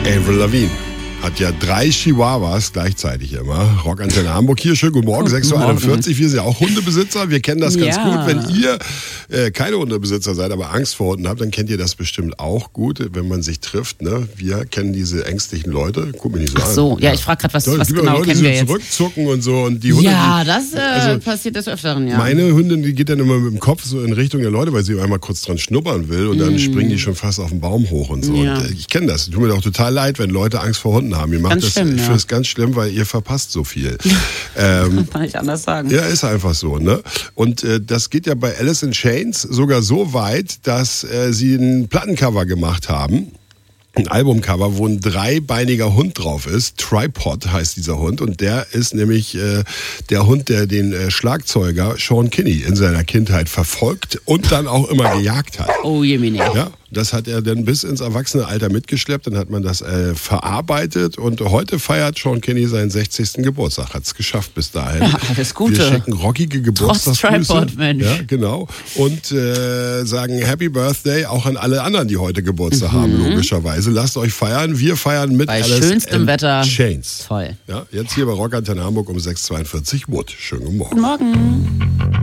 Avril Lavigne hat ja 3 Chihuahuas gleichzeitig immer. Rockantenne Hamburg hier, schönen guten Morgen, 6.41 Uhr. Wir sind ja auch Hundebesitzer, wir kennen das ganz gut. Wenn ihr keine Hundebesitzer seid, aber Angst vor Hunden habt, dann kennt ihr das bestimmt auch gut, wenn man sich trifft. Ne? Wir kennen diese ängstlichen Leute. Guck mich nicht so an. Ach so, ja, ich frage gerade, was genau Leute, kennen wir jetzt? Zurückzucken und so. Und die Hunde, das passiert des Öfteren, ja. Meine Hündin, die geht dann immer mit dem Kopf so in Richtung der Leute, weil sie einmal kurz dran schnuppern will und dann springen die schon fast auf den Baum hoch und so. Ja. Und ich kenne das. Tut mir auch total leid, wenn Leute Angst vor Hunden haben. Ihr macht Ganz das, schlimm, ich finde es ganz schlimm, weil ihr verpasst so viel. Kann ich anders sagen. Ja, ist einfach so, ne? Und das geht ja bei Alice in Chains sogar so weit, dass sie ein Plattencover gemacht haben. Ein Albumcover, wo ein 3-beiniger Hund drauf ist. Tripod heißt dieser Hund. Und der ist nämlich der Hund, der den Schlagzeuger Sean Kinney in seiner Kindheit verfolgt und dann auch immer gejagt hat. Oh Jemine. Ja, das hat er dann bis ins Erwachsenenalter mitgeschleppt. Dann hat man das verarbeitet. Und heute feiert Sean Kinney seinen 60. Geburtstag. Hat es geschafft bis dahin. Ja, alles Gute. Wir schicken rockige Geburtstagsgrüße. Trotz Tripod, Mensch. Ja, genau. Und sagen Happy Birthday auch an alle anderen, die heute Geburtstag haben, logischerweise. Lasst euch feiern. Wir feiern mit bei Alice schönstem Wetter. Chains. Toll. Ja, jetzt hier bei Rockantenne Hamburg um 6.42 Uhr. Schönen guten Morgen. Guten Morgen.